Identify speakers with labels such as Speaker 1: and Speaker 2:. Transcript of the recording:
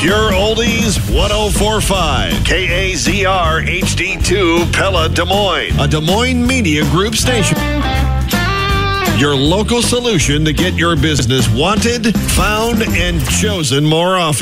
Speaker 1: Pure Oldies 1045. KAZR HD2 Pella, Des Moines. A Des Moines Media Group station. Your local solution to get your business wanted, found, and chosen more often.